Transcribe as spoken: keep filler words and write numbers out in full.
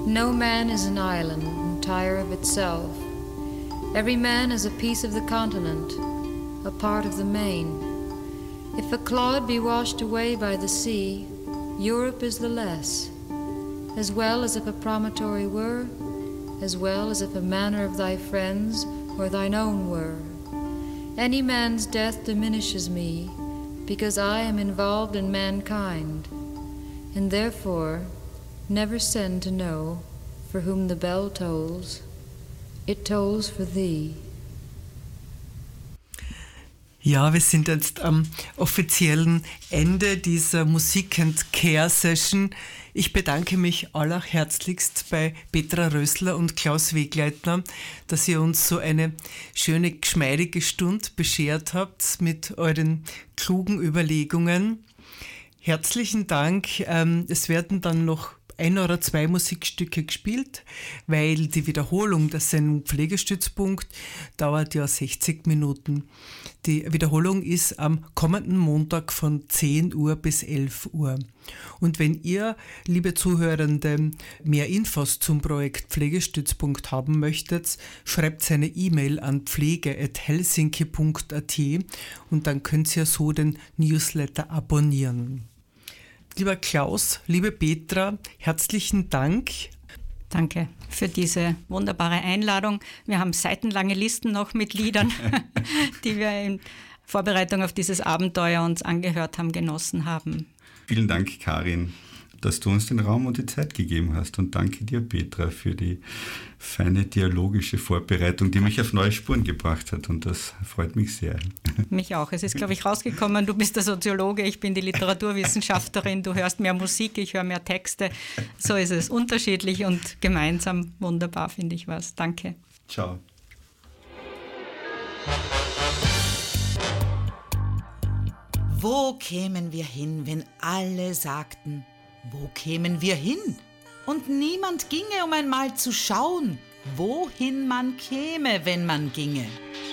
No man is an island, entire of itself. Every man is a piece of the continent, a part of the main. If a clod be washed away by the sea, Europe is the less, as well as if a promontory were, as well as if a manor of thy friends or thine own were. Any man's death diminishes me, because I am involved in mankind, and therefore never send to know for whom the bell tolls. It tolls for thee. Ja, wir sind jetzt am offiziellen Ende dieser Musik and Care Session. Ich bedanke mich allerherzlichst bei Petra Rösler und Klaus Wegleitner, dass ihr uns so eine schöne, geschmeidige Stunde beschert habt mit euren klugen Überlegungen. Herzlichen Dank. Es werden dann noch ein oder zwei Musikstücke gespielt, weil die Wiederholung der Sendung Pflegestützpunkt dauert ja sechzig Minuten. Die Wiederholung ist am kommenden Montag von zehn Uhr bis elf Uhr. Und wenn ihr, liebe Zuhörende, mehr Infos zum Projekt Pflegestützpunkt haben möchtet, schreibt eine E-Mail an pflege at helsinki punkt a t und dann könnt ihr so den Newsletter abonnieren. Lieber Klaus, liebe Petra, herzlichen Dank. Danke für diese wunderbare Einladung. Wir haben seitenlange Listen noch mit Liedern, die wir in Vorbereitung auf dieses Abenteuer uns angehört haben, genossen haben. Vielen Dank, Karin, dass du uns den Raum und die Zeit gegeben hast. Und danke dir, Petra, für die feine dialogische Vorbereitung, die mich auf neue Spuren gebracht hat. Und das freut mich sehr. Mich auch. Es ist, glaube ich, rausgekommen, du bist der Soziologe, ich bin die Literaturwissenschaftlerin, du hörst mehr Musik, ich höre mehr Texte. So ist es. Unterschiedlich und gemeinsam wunderbar, finde ich was. Danke. Ciao. Wo kämen wir hin, wenn alle sagten, wo kämen wir hin? Und niemand ginge, um einmal zu schauen, wohin man käme, wenn man ginge.